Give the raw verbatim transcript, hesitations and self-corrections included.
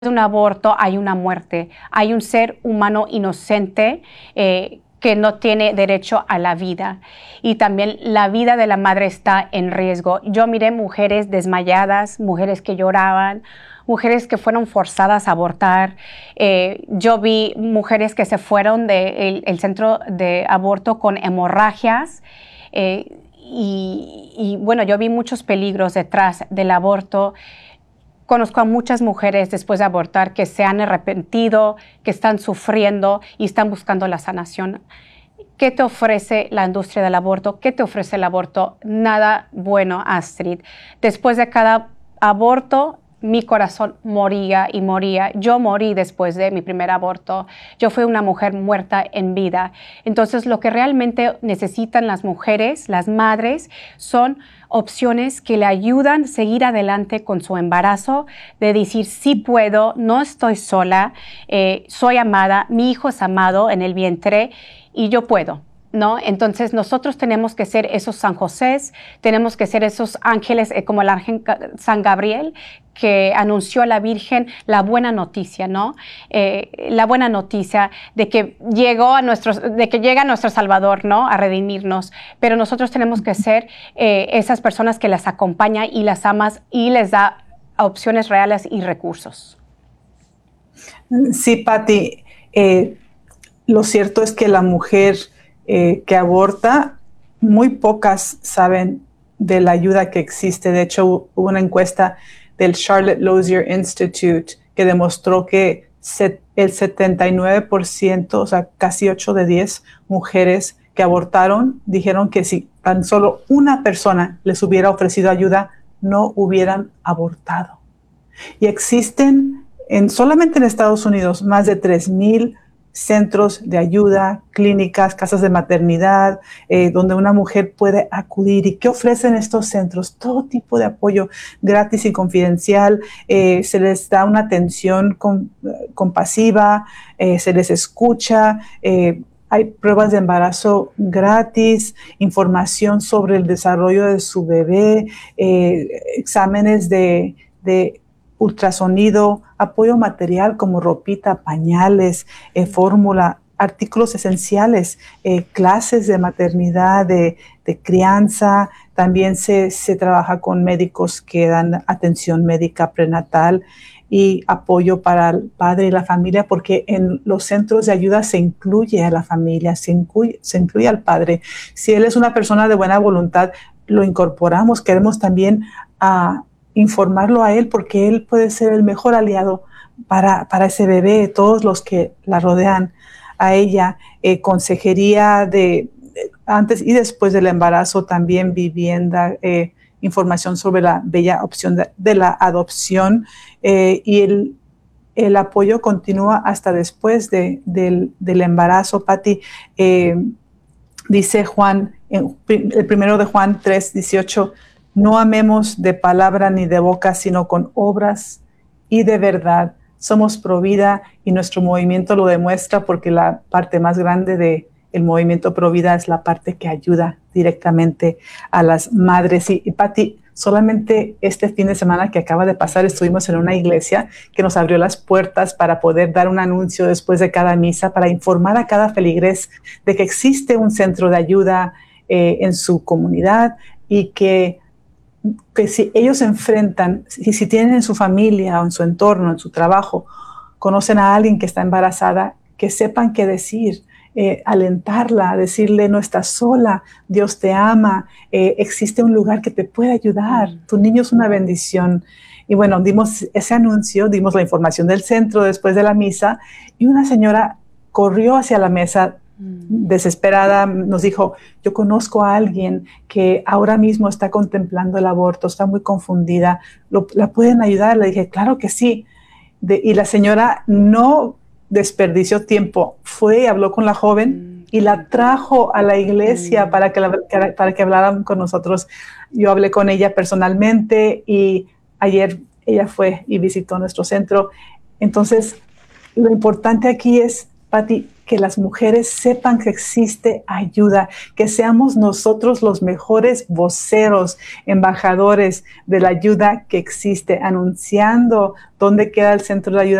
de un aborto hay una muerte, hay un ser humano inocente eh, que no tiene derecho a la vida, y también la vida de la madre está en riesgo. Yo miré mujeres desmayadas, mujeres que lloraban, mujeres que fueron forzadas a abortar. Eh, yo vi mujeres que se fueron del el centro de aborto con hemorragias. Eh, y, y bueno, yo vi muchos peligros detrás del aborto. Conozco a muchas mujeres después de abortar que se han arrepentido, que están sufriendo y están buscando la sanación. ¿Qué te ofrece la industria del aborto? ¿Qué te ofrece el aborto? Nada bueno, Astrid. Después de cada aborto, mi corazón moría y moría. Yo morí después de mi primer aborto. Yo fui una mujer muerta en vida. Entonces, lo que realmente necesitan las mujeres, las madres, son opciones que le ayudan a seguir adelante con su embarazo, de decir, sí puedo, no estoy sola, eh, soy amada, mi hijo es amado en el vientre y yo puedo, ¿no? Entonces nosotros tenemos que ser esos San Josés, tenemos que ser esos ángeles eh, como el ángel San Gabriel, que anunció a la Virgen la buena noticia, ¿no? Eh, la buena noticia de que llegó a nuestros, de que llega nuestro Salvador, ¿no? A redimirnos. Pero nosotros tenemos que ser eh, esas personas que las acompañan y las amas y les da opciones reales y recursos. Sí, Pati, eh, lo cierto es que la mujer eh, que aborta, muy pocas saben de la ayuda que existe. De hecho, hubo una encuesta del Charlotte Lozier Institute que demostró que el setenta y nueve por ciento, o sea, casi ocho de diez mujeres que abortaron, dijeron que si tan solo una persona les hubiera ofrecido ayuda, no hubieran abortado. Y existen en, solamente en Estados Unidos más de tres mil centros de ayuda, clínicas, casas de maternidad, eh, donde una mujer puede acudir. ¿Y qué ofrecen estos centros? Todo tipo de apoyo gratis y confidencial. Eh, se les da una atención con, compasiva, eh, se les escucha, eh, hay pruebas de embarazo gratis, información sobre el desarrollo de su bebé, eh, exámenes de, de ultrasonido, apoyo material como ropita, pañales, eh, fórmula, artículos esenciales, eh, clases de maternidad, de, de crianza. También se, se trabaja con médicos que dan atención médica prenatal y apoyo para el padre y la familia, porque en los centros de ayuda se incluye a la familia, se incluye, se incluye al padre. Si él es una persona de buena voluntad, lo incorporamos. Queremos también a informarlo a él, porque él puede ser el mejor aliado para, para ese bebé, todos los que la rodean a ella. Eh, consejería de, de antes y después del embarazo, también vivienda, eh, información sobre la bella opción de, de la adopción, eh, y el, el apoyo continúa hasta después de, del, del embarazo. Pati, eh, dice Juan, en, el primero de Juan tres dieciocho, no amemos de palabra ni de boca, sino con obras y de verdad. Somos Provida y nuestro movimiento lo demuestra, porque la parte más grande del movimiento Provida es la parte que ayuda directamente a las madres. Y, y Pati, solamente este fin de semana que acaba de pasar estuvimos en una iglesia que nos abrió las puertas para poder dar un anuncio después de cada misa, para informar a cada feligrés de que existe un centro de ayuda eh, en su comunidad, y que que si ellos se enfrentan, y si tienen en su familia o en su entorno, en su trabajo, conocen a alguien que está embarazada, que sepan qué decir, eh, alentarla, decirle, no estás sola, Dios te ama, eh, existe un lugar que te puede ayudar, tu niño es una bendición. Y bueno, dimos ese anuncio, dimos la información del centro después de la misa, y una señora corrió hacia la mesa desesperada, nos dijo, yo conozco a alguien que ahora mismo está contemplando el aborto, está muy confundida, ¿Lo, ¿la pueden ayudar? Le dije, claro que sí. De, y la señora no desperdició tiempo, fue y habló con la joven y la trajo a la iglesia para que, la, para que hablaran con nosotros. Yo hablé con ella personalmente y ayer ella fue y visitó nuestro centro. Entonces, lo importante aquí es, Pati, que las mujeres sepan que existe ayuda, que seamos nosotros los mejores voceros, embajadores de la ayuda que existe, anunciando dónde queda el centro de ayuda